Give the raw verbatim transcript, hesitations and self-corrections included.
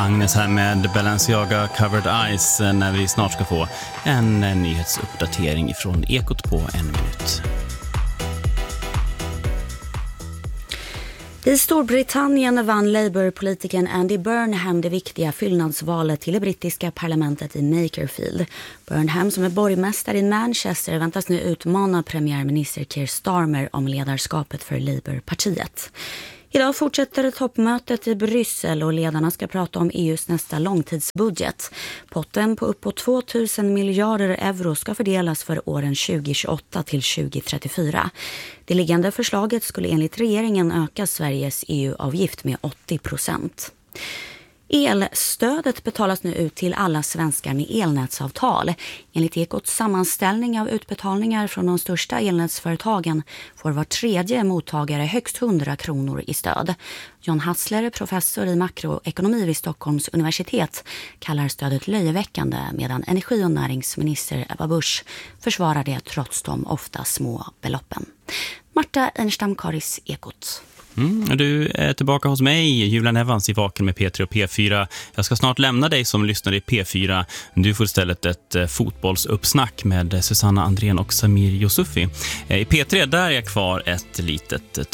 Agnes här med Balenciaga Covered Eyes när vi snart ska få en nyhetsuppdatering från Ekot på en minut. I Storbritannien vann Labour-politikern Andy Burnham det viktiga fyllnadsvalet till det brittiska parlamentet i Makerfield. Burnham, som är borgmästare i Manchester, väntas nu utmana premiärminister Keir Starmer om ledarskapet för Labour-partiet. Idag fortsätter toppmötet i Bryssel och ledarna ska prata om E U:s nästa långtidsbudget. Potten på uppåt tvåtusen miljarder euro ska fördelas för åren tjugo tjugoåtta till tjugo trettiofyra. Det liggande förslaget skulle enligt regeringen öka Sveriges E U-avgift med åttio procent. Elstödet betalas nu ut till alla svenskar med elnätsavtal. Enligt Ekots sammanställning av utbetalningar från de största elnätsföretagen får var tredje mottagare högst hundra kronor i stöd. John Hassler, professor i makroekonomi vid Stockholms universitet, kallar stödet löjeväckande, medan energi- och näringsminister Ebba Busch försvarar det trots de ofta små beloppen. Marta Ernstam Karis, Ekot. Mm, du är tillbaka hos mig, Julian Evans i Vaken med P tre och P fyra. Jag ska snart lämna dig som lyssnar i P fyra. Du får istället ett eh, fotbollsuppsnack med Susanna Andrén och Samir Yusufi. Eh, I P tre där är jag kvar ett litet